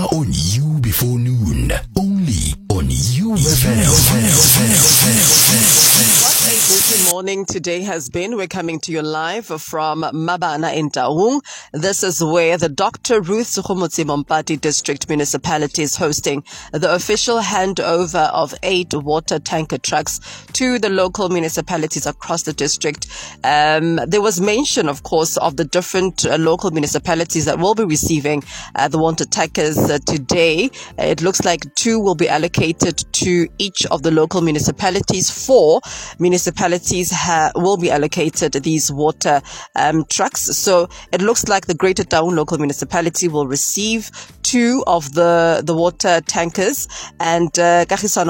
Mabala on You Before Noon. Only on You Good morning today has been. We're coming to you live from Mabana in Taung. This is where the Dr. Ruth Sukhumutsi Mompati District Municipality is hosting the official handover of 8 water tanker trucks to the local municipalities across the district. There was mention, of course, of the different local municipalities that will be receiving the water tankers today. It looks like 2 will be allocated to each of the local municipalities. 4 municipalities will be allocated these water trucks. So it looks like the Greater Taung local municipality will receive 2 of the water tankers, and Kagiso